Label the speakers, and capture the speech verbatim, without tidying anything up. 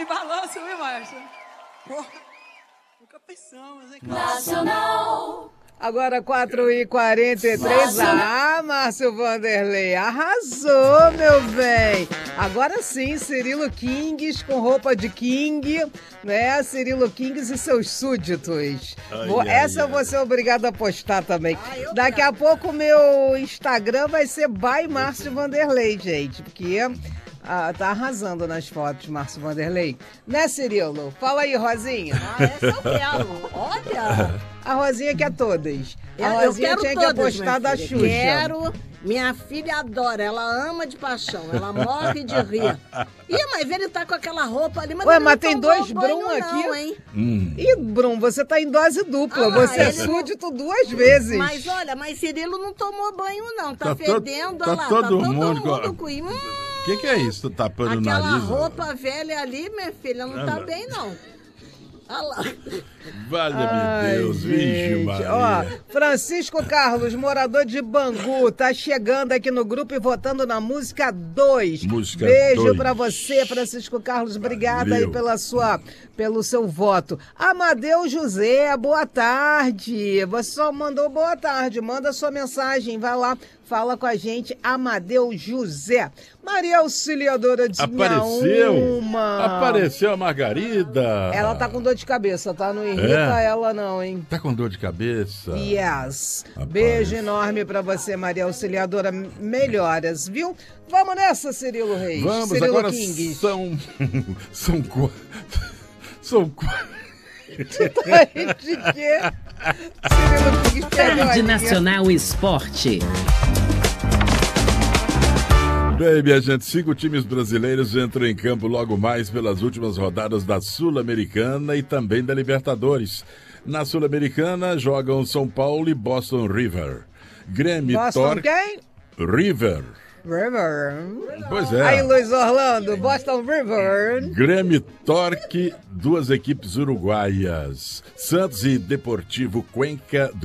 Speaker 1: balanço, viu, Márcio? Porra, nunca pensamos, hein?
Speaker 2: Nacional.
Speaker 3: Agora quatro e quarenta e três. Ah, Márcio Vanderlei, arrasou, meu bem. Agora sim, Cirilo Kings com roupa de King, né? Cirilo Kings e seus súditos.
Speaker 4: Ai,
Speaker 3: vou,
Speaker 4: ai,
Speaker 3: essa
Speaker 4: ai.
Speaker 3: eu vou ser obrigada a postar também. Daqui a pouco o meu Instagram vai ser by Márcio Vanderlei, gente, porque... Ah, tá arrasando nas fotos, Márcio Vanderlei. Né, Cirilo? Fala aí, Rosinha.
Speaker 5: Ah, essa eu quero. Olha.
Speaker 3: A Rosinha quer todas. A
Speaker 5: Eu, eu
Speaker 3: Rosinha
Speaker 5: quero
Speaker 3: tinha
Speaker 5: todas,
Speaker 3: que apostar
Speaker 5: minha
Speaker 3: da
Speaker 5: filha.
Speaker 3: Xuxa.
Speaker 5: Quero. Minha filha adora, ela ama de paixão, ela morre de rir. Ih, mas ele tá com aquela roupa ali, mas
Speaker 3: Ué,
Speaker 5: ele
Speaker 3: mas
Speaker 5: não
Speaker 3: tem
Speaker 5: tomou
Speaker 3: dois
Speaker 5: banho,
Speaker 3: Brum aqui?
Speaker 5: não, hein?
Speaker 4: Hum.
Speaker 3: Ih, Brum, você tá em dose dupla.
Speaker 5: Ah lá,
Speaker 3: você é
Speaker 5: ele não-
Speaker 3: súdito duas vezes.
Speaker 5: Mas olha, mas Cirilo não tomou banho, não. Tá,
Speaker 4: Tá to-
Speaker 5: fedendo,
Speaker 4: tá
Speaker 5: olha lá.
Speaker 4: todo
Speaker 5: tá todo
Speaker 4: mundo
Speaker 5: mundo,
Speaker 4: com-
Speaker 5: com... Hum,
Speaker 4: O que, que é isso? Tu tapando o
Speaker 5: aquela
Speaker 4: nariz?
Speaker 5: roupa velha ali, minha filha, não tá
Speaker 4: Anda.
Speaker 5: bem, não. Olha lá.
Speaker 4: Valha-me
Speaker 3: Ai,
Speaker 4: Deus, Virgem
Speaker 3: gente.
Speaker 4: Maria.
Speaker 3: Ó, Francisco Carlos, morador de Bangu, tá chegando aqui no grupo e votando na música dois.
Speaker 4: Música
Speaker 3: Beijo
Speaker 4: dois.
Speaker 3: pra você, Francisco Carlos. Obrigada
Speaker 4: Valeu.
Speaker 3: aí pela sua, pelo seu voto. Amadeu José, boa tarde. Você só mandou boa tarde. Manda sua mensagem, vai lá, fala com a gente. Amadeu José. Maria Auxiliadora de
Speaker 4: Apareceu!
Speaker 3: Uma.
Speaker 4: Apareceu a Margarida!
Speaker 3: Ela tá com dor de cabeça, tá? Não irrita
Speaker 4: É?
Speaker 3: ela não, hein?
Speaker 4: Tá com dor de cabeça?
Speaker 3: Yes.
Speaker 4: Rapaz.
Speaker 3: Beijo enorme pra você, Maria Auxiliadora. Melhoras, viu? Vamos nessa, Cirilo Reis.
Speaker 4: Vamos,
Speaker 3: Cirilo
Speaker 4: agora
Speaker 3: Kings.
Speaker 4: são... são... qu- São... qu-
Speaker 3: De quê? Cirilo Kings pegou
Speaker 2: Tarde
Speaker 3: aqui.
Speaker 2: Nacional Esporte.
Speaker 4: Bem, minha gente, cinco times brasileiros entram em campo logo mais pelas últimas rodadas da Sul-Americana e também da Libertadores. Na Sul-Americana jogam São Paulo e Boston River. Grêmio
Speaker 3: Boston
Speaker 4: Torque...
Speaker 3: quem?
Speaker 4: River.
Speaker 3: River.
Speaker 4: Pois é.
Speaker 3: Aí, Luiz Orlando, Boston River.
Speaker 4: Grêmio Torque, duas equipes uruguaias. Santos e Deportivo Cuenca